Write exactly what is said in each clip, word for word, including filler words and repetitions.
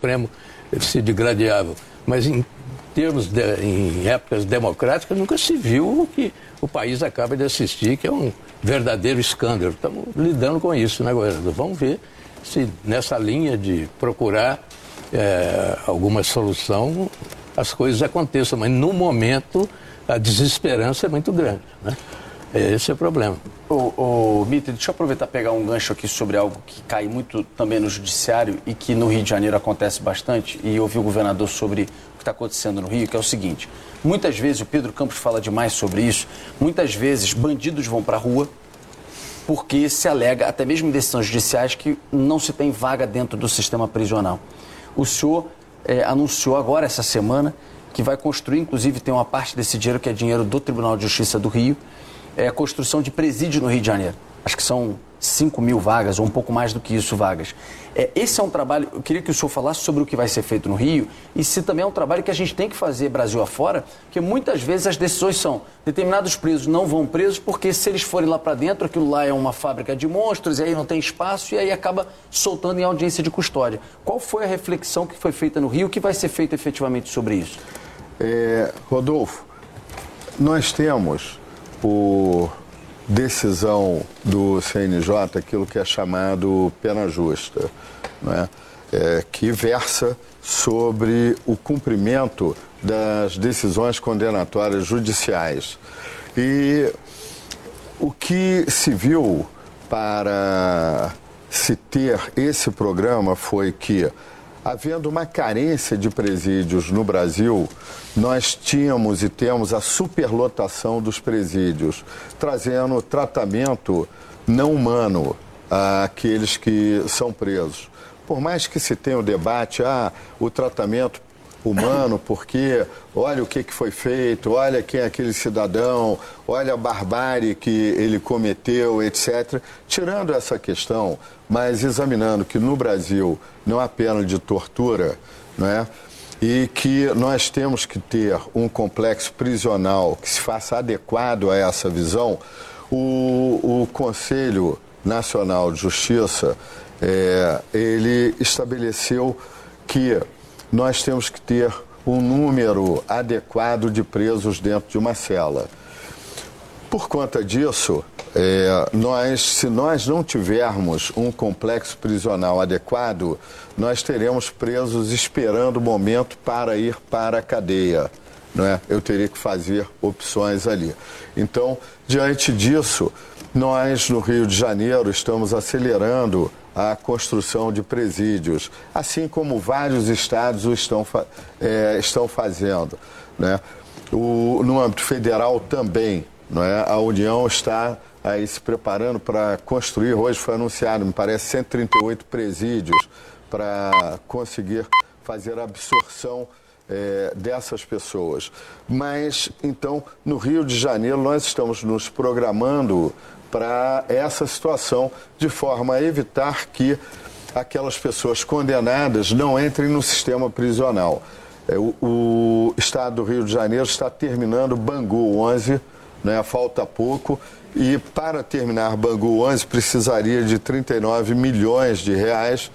Supremo se digladiavam. Mas em termos de, em épocas democráticas, nunca se viu o que o país acaba de assistir, que é um verdadeiro escândalo. Estamos lidando com isso, né, governador? Vamos ver se nessa linha de procurar é, alguma solução as coisas aconteçam. Mas, no momento, a desesperança é muito grande, né? Esse é o problema. Ô, ô, Mitre, deixa eu aproveitar e pegar um gancho aqui sobre algo que cai muito também no judiciário e que no Rio de Janeiro acontece bastante, e ouvir o governador sobre o que está acontecendo no Rio, que é o seguinte: muitas vezes, o Pedro Campos fala demais sobre isso, muitas vezes bandidos vão para a rua porque se alega, até mesmo em decisões judiciais, que não se tem vaga dentro do sistema prisional. O senhor é, anunciou agora, essa semana, que vai construir, inclusive tem uma parte desse dinheiro que é dinheiro do Tribunal de Justiça do Rio, é a construção de presídio no Rio de Janeiro. Acho que são cinco mil vagas, ou um pouco mais do que isso, vagas. É, esse é um trabalho, eu queria que o senhor falasse sobre o que vai ser feito no Rio, e se também é um trabalho que a gente tem que fazer Brasil afora, porque muitas vezes as decisões são, determinados presos não vão presos, porque se eles forem lá para dentro, aquilo lá é uma fábrica de monstros, e aí não tem espaço, e aí acaba soltando em audiência de custódia. Qual foi a reflexão que foi feita no Rio, o que vai ser feito efetivamente sobre isso? É, Rodolfo, nós temos por decisão do C N J aquilo que é chamado pena justa, não é? É, que versa sobre o cumprimento das decisões condenatórias judiciais. E o que se viu para se ter esse programa foi que, havendo uma carência de presídios no Brasil, nós tínhamos e temos a superlotação dos presídios, trazendo tratamento não humano àqueles que são presos. Por mais que se tenha o debate, ah, o tratamento humano, porque olha o que, que foi feito, olha quem é aquele cidadão, olha a barbárie que ele cometeu, etcétera. Tirando essa questão, mas examinando que no Brasil não há pena de tortura, não é? E que nós temos que ter um complexo prisional que se faça adequado a essa visão, o, o Conselho Nacional de Justiça, é, ele estabeleceu que nós temos que ter um número adequado de presos dentro de uma cela. Por conta disso, é, nós, se nós não tivermos um complexo prisional adequado, nós teremos presos esperando o momento para ir para a cadeia, não é? Eu teria que fazer opções ali. Então, diante disso, nós no Rio de Janeiro estamos acelerando a construção de presídios, assim como vários estados o estão, é, estão fazendo, né? O, no âmbito federal também, não é? A União está aí se preparando para construir, hoje foi anunciado, me parece, cento e trinta e oito presídios para conseguir fazer a absorção é, dessas pessoas. Mas, então, no Rio de Janeiro, nós estamos nos programando para essa situação, de forma a evitar que aquelas pessoas condenadas não entrem no sistema prisional. O, o Estado do Rio de Janeiro está terminando Bangu onze, né, falta pouco, e para terminar Bangu onze precisaria de trinta e nove milhões de reais.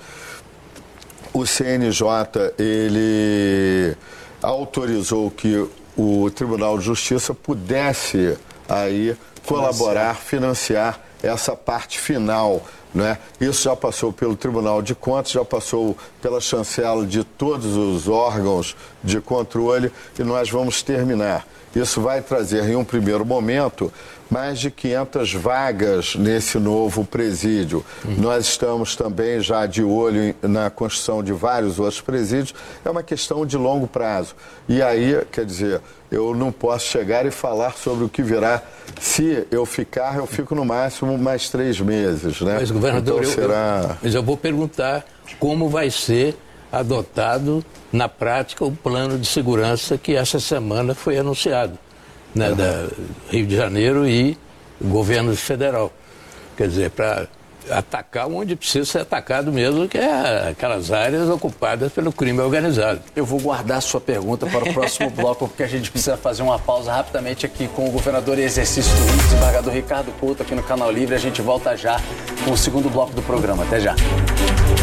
O C N J, ele autorizou que o Tribunal de Justiça pudesse aí colaborar, financiar essa parte final, né? Isso já passou pelo Tribunal de Contas, já passou pela chancela de todos os órgãos de controle e nós vamos terminar. Isso vai trazer, em um primeiro momento, mais de quinhentas vagas nesse novo presídio. Uhum. Nós estamos também já de olho na construção de vários outros presídios. É uma questão de longo prazo. E aí, quer dizer, eu não posso chegar e falar sobre o que virá. Se eu ficar, eu fico no máximo mais três meses, né? Mas, governador, então, será... eu, eu, mas eu vou perguntar como vai ser adotado na prática o plano de segurança que essa semana foi anunciado, né, uhum. da Rio de Janeiro e governo federal. Quer dizer, para atacar onde precisa ser atacado mesmo, que é aquelas áreas ocupadas pelo crime organizado. Eu vou guardar a sua pergunta para o próximo bloco, porque a gente precisa fazer uma pausa rapidamente aqui com o governador em exercício do Rio, desembargador Ricardo Couto, aqui no Canal Livre. A gente volta já com o segundo bloco do programa. Até já.